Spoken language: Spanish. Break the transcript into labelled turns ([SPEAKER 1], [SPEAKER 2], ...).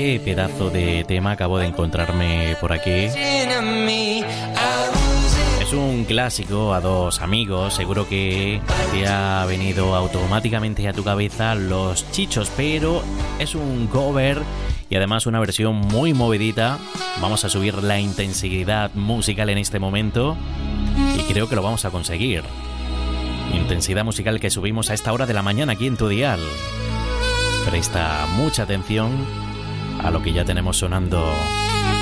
[SPEAKER 1] Qué pedazo de tema acabo de encontrarme por aquí. Es un clásico a dos amigos. Seguro que te ha venido automáticamente a tu cabeza Los Chichos, pero es un cover y además una versión muy movidita. Vamos a subir la intensidad musical en este momento y creo que lo vamos a conseguir. Intensidad musical que subimos a esta hora de la mañana aquí en tu dial. Presta mucha atención a lo que ya tenemos sonando